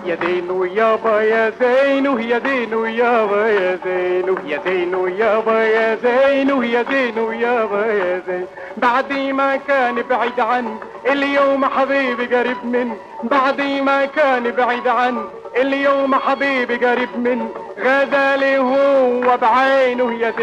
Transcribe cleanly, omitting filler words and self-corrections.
يا زينو يابا يا زينو يا زينو يابا يا زينو يا زينو يابا يا زينو يا زينو يابا يا زين. بعد ما كان بعيد عن اليوم حبيبي قريب من، بعد ما كان بعيد عن اليوم حبيبي قريب من، غزالي هو بعينه يا زين.